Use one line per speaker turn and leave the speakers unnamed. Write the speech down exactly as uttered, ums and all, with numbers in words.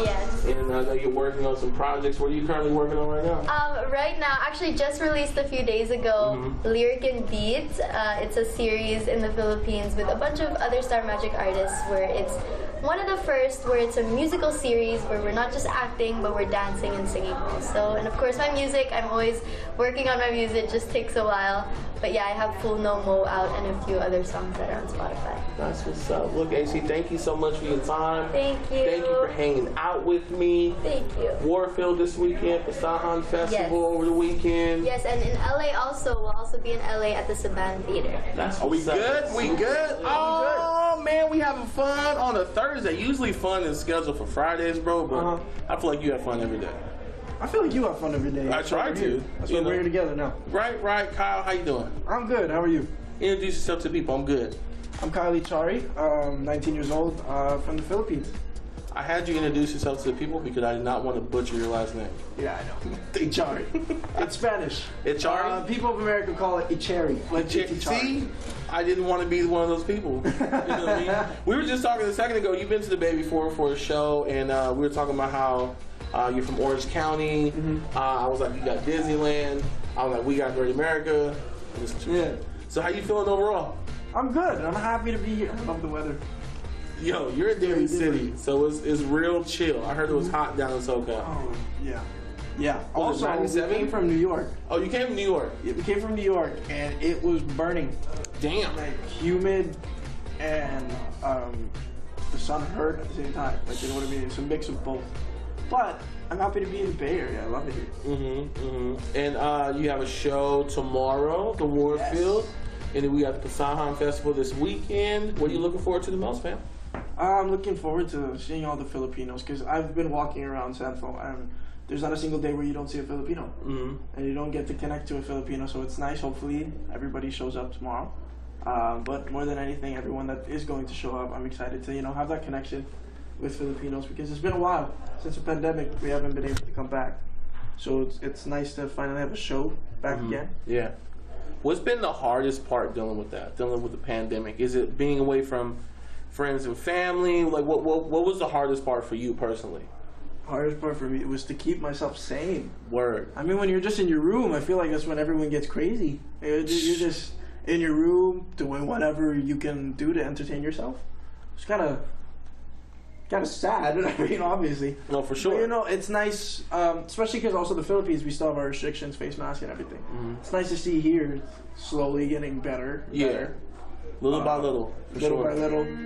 Yes.
And I know you're working on some projects. What are you currently working on right now?
Um, right now, actually just released a few days ago, mm-hmm. Lyric and Beats. Uh, it's a series in the Philippines with a bunch of other Star Magic artists where it's one of the first where it's a musical series where we're not just acting but we're dancing and singing also. And of course my music, I'm always working on my music, just takes a while. But yeah, I have Full No Mo out and a few other songs that are on Spotify.
That's what's up. Look, A C, thank you so much for your time.
Thank you.
Thank you for hanging out with me.
Thank you.
Warfield this weekend, Pasahan Festival
yes.
over the weekend.
Yes, and in L A also, we'll also be in L A at the Saban Theater.
That's
Are we good? We good? Oh, man, we having fun on a Thursday. Usually fun is scheduled for Fridays, bro, but
uh-huh.
I feel like you have fun every day.
I feel like you have fun every day.
I try to.
That's why we're here together now.
Right, right. Kyle, how you doing?
I'm good. How are you?
Introduce yourself to people. I'm good.
I'm Kylie Chari, um, nineteen years old, uh, from the Philippines.
I had you introduce yourself to the people because I did not want to butcher your last name.
Yeah, I know. Ichari. It's Spanish.
Ichari?
Uh, people of America call it Ichari. Like
Ichari. See? I didn't want to be one of those people. You know what I mean? We were just talking a second ago. You've been to the Bay before for a show, and uh, we were talking about how uh, you're from Orange County. Mm-hmm. uh, I was like, you got Disneyland. I was like, we got Great America.
Yeah.
So how you feeling overall?
I'm good. I'm happy to be here. I love the weather.
Yo, you're in Daly City, so it's, it's real chill. I heard it was hot down in SoCal.
Oh, yeah. Yeah.
Was
also, we came from New York.
Oh, you came from New York?
Yeah, we came from New York, and it was burning.
Damn.
Like, humid, and um, the sun hurt at the same time. Like, you know what I mean? It's a mix of both. But I'm happy to be in the Bay Area. I love it here.
Mm-hmm, mm-hmm. And uh, you have a show tomorrow, the Warfield. Yes. And then we got the Pasahan Festival this weekend. What are you looking forward to the most, fam?
I'm looking forward to seeing all the Filipinos because I've been walking around Sanfo and there's not a single day where you don't see a Filipino. Mm-hmm. And you don't get to connect to a Filipino, so it's nice. Hopefully everybody shows up tomorrow. Um, but more than anything, everyone that is going to show up, I'm excited to, you know, have that connection with Filipinos because it's been a while since the pandemic. We haven't been able to come back. So it's, it's nice to finally have a show back mm-hmm. again.
Yeah. What's been the hardest part dealing with that, dealing with the pandemic? Is it being away from friends and family? Like, what, what, what was the hardest part for you personally?
Hardest part for me was to keep myself sane.
Word.
I mean, when you're just in your room, I feel like that's when everyone gets crazy. You're just in your room doing whatever you can do to entertain yourself. It's kind of kind of sad. I mean, obviously.
No, for sure.
But, you know, it's nice, um, especially because also the Philippines, we still have our restrictions, face masks and everything. Mm-hmm. It's nice to see here slowly getting better.
Yeah.
Better.
Little uh, by little. For
little
sure.
by little.